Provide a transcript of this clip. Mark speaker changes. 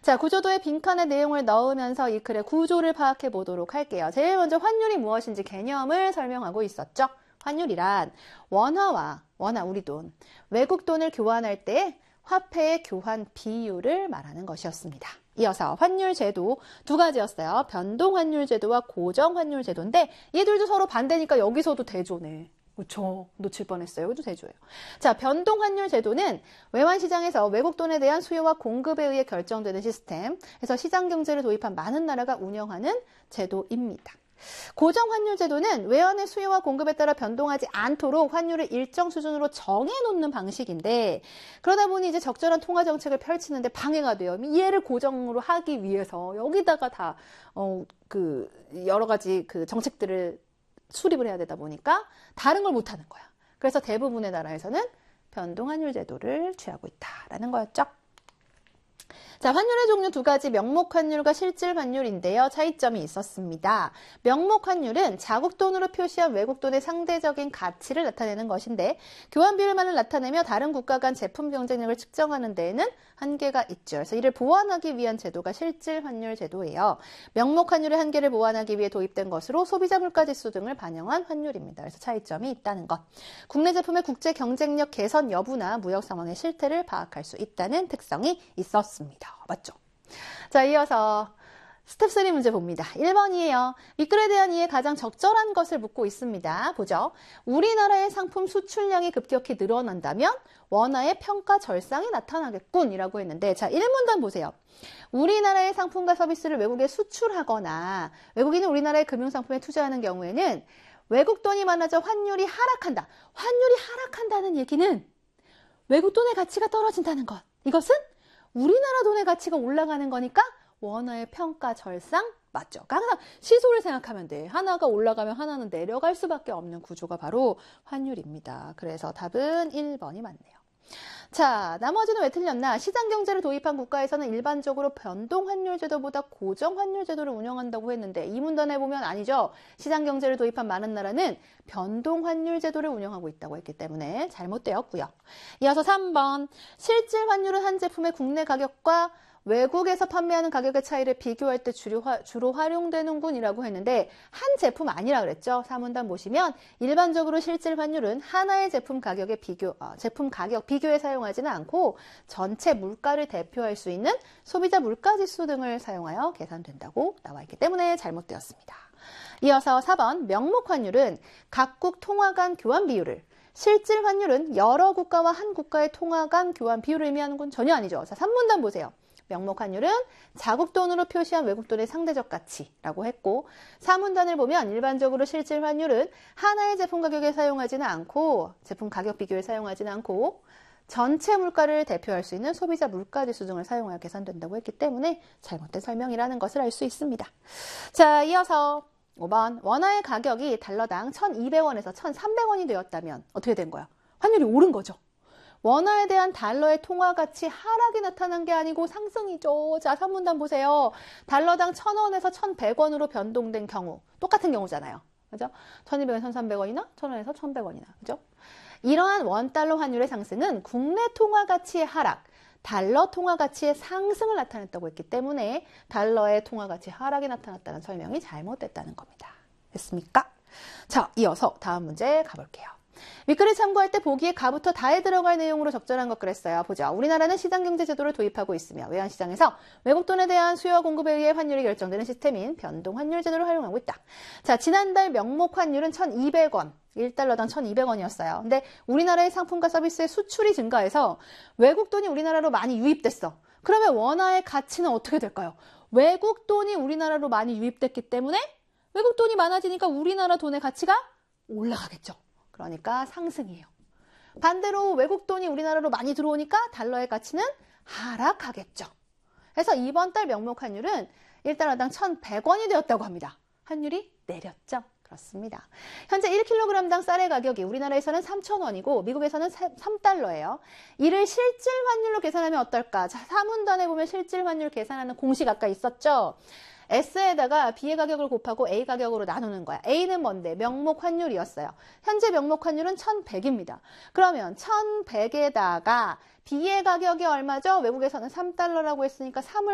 Speaker 1: 자, 구조도에 빈칸에 내용을 넣으면서 이 글의 구조를 파악해 보도록 할게요. 제일 먼저 환율이 무엇인지 개념을 설명하고 있었죠. 환율이란 원화 우리 돈, 외국 돈을 교환할 때 화폐의 교환 비율을 말하는 것이었습니다. 이어서 환율 제도 두 가지였어요. 변동환율 제도와 고정환율 제도인데 얘들도 서로 반대니까 여기서도 대조네. 그렇죠. 놓칠 뻔했어요. 여기도 대조예요. 자, 변동환율 제도는 외환시장에서 외국 돈에 대한 수요와 공급에 의해 결정되는 시스템, 그래서 시장경제를 도입한 많은 나라가 운영하는 제도입니다. 고정환율 제도는 외환의 수요와 공급에 따라 변동하지 않도록 환율을 일정 수준으로 정해놓는 방식인데 그러다 보니 이제 적절한 통화 정책을 펼치는데 방해가 돼요. 얘를 고정으로 하기 위해서 여기다가 다 여러 가지 그 정책들을 수립을 해야 되다 보니까 다른 걸 못하는 거야. 그래서 대부분의 나라에서는 변동환율 제도를 취하고 있다라는 거였죠. 자, 환율의 종류 두 가지, 명목환율과 실질환율인데요. 차이점이 있었습니다. 명목환율은 자국 돈으로 표시한 외국 돈의 상대적인 가치를 나타내는 것인데 교환 비율만을 나타내며 다른 국가 간 제품 경쟁력을 측정하는 데에는 한계가 있죠. 그래서 이를 보완하기 위한 제도가 실질환율 제도예요. 명목환율의 한계를 보완하기 위해 도입된 것으로 소비자 물가지수 등을 반영한 환율입니다. 그래서 차이점이 있다는 것. 국내 제품의 국제 경쟁력 개선 여부나 무역 상황의 실태를 파악할 수 있다는 특성이 있었습니다. 맞죠? 자, 이어서 스텝 3 문제 봅니다. 1번이에요. 윗글에 대한 이해 가장 적절한 것을 묻고 있습니다. 보죠. 우리나라의 상품 수출량이 급격히 늘어난다면 원화의 평가 절상이 나타나겠군 이라고 했는데 자, 1문단 보세요. 우리나라의 상품과 서비스를 외국에 수출하거나 외국인이 우리나라의 금융상품에 투자하는 경우에는 외국 돈이 많아져 환율이 하락한다. 환율이 하락한다는 얘기는 외국 돈의 가치가 떨어진다는 것. 이것은 우리나라 돈의 가치가 올라가는 거니까 원화의 평가 절상 맞죠? 항상 시소를 생각하면 돼. 하나가 올라가면 하나는 내려갈 수밖에 없는 구조가 바로 환율입니다. 그래서 답은 1번이 맞네요. 자, 나머지는 왜 틀렸나? 시장경제를 도입한 국가에서는 일반적으로 변동환율 제도보다 고정환율 제도를 운영한다고 했는데 이 문단에 보면 아니죠. 시장경제를 도입한 많은 나라는 변동환율 제도를 운영하고 있다고 했기 때문에 잘못되었고요. 이어서 3번. 실질환율은 한 제품의 국내 가격과 외국에서 판매하는 가격의 차이를 비교할 때 주로 활용되는군 이라고 했는데 한 제품 아니라 그랬죠. 3문단 보시면 일반적으로 실질 환율은 하나의 제품 가격 비교에 사용하지는 않고 전체 물가를 대표할 수 있는 소비자 물가지수 등을 사용하여 계산된다고 나와 있기 때문에 잘못되었습니다. 이어서 4번 명목환율은 각국 통화 간 교환 비율을 실질 환율은 여러 국가와 한 국가의 통화 간 교환 비율을 의미하는군 전혀 아니죠. 자, 3문단 보세요. 명목환율은 자국 돈으로 표시한 외국 돈의 상대적 가치라고 했고 4문단을 보면 일반적으로 실질 환율은 하나의 제품 가격에 사용하지는 않고 제품 가격 비교에 사용하지는 않고 전체 물가를 대표할 수 있는 소비자 물가지수 등을 사용하여 계산된다고 했기 때문에 잘못된 설명이라는 것을 알 수 있습니다. 자, 이어서 5번 원화의 가격이 달러당 1,200원에서 1,300원이 되었다면 어떻게 된 거야? 환율이 오른 거죠. 원화에 대한 달러의 통화 가치 하락이 나타난 게 아니고 상승이죠. 자, 3문단 보세요. 달러당 1,000원에서 1,100원으로 변동된 경우. 똑같은 경우잖아요. 그죠? 1,200원에서 1,300원이나 1,000원에서 1,100원이나. 그죠? 이러한 원달러 환율의 상승은 국내 통화 가치의 하락, 달러 통화 가치의 상승을 나타냈다고 했기 때문에 달러의 통화 가치 하락이 나타났다는 설명이 잘못됐다는 겁니다. 됐습니까? 자, 이어서 다음 문제 가볼게요. 윗글을 참고할 때 보기에 가부터 다에 들어갈 내용으로 적절한 것 그랬어요. 보죠. 우리나라는 시장경제제도를 도입하고 있으며 외환시장에서 외국 돈에 대한 수요와 공급에 의해 환율이 결정되는 시스템인 변동환율 제도를 활용하고 있다. 자, 지난달 명목환율은 1,200원, 1달러당 1,200원이었어요. 근데 우리나라의 상품과 서비스의 수출이 증가해서 외국 돈이 우리나라로 많이 유입됐어. 그러면 원화의 가치는 어떻게 될까요? 외국 돈이 우리나라로 많이 유입됐기 때문에 외국 돈이 많아지니까 우리나라 돈의 가치가 올라가겠죠. 그러니까 상승이에요. 반대로 외국 돈이 우리나라로 많이 들어오니까 달러의 가치는 하락하겠죠. 그래서 이번 달 명목환율은 1달러당 1,100원이 되었다고 합니다. 환율이 내렸죠. 그렇습니다. 현재 1kg당 쌀의 가격이 우리나라에서는 3,000원이고 미국에서는 3달러예요. 이를 실질 환율로 계산하면 어떨까? 자, 3문단에 보면 실질 환율 계산하는 공식 아까 있었죠? S에다가 B의 가격을 곱하고 A 가격으로 나누는 거야. A는 뭔데? 명목 환율이었어요. 현재 명목 환율은 1,100입니다. 그러면 1,100에다가 B의 가격이 얼마죠? 외국에서는 3달러라고 했으니까 3을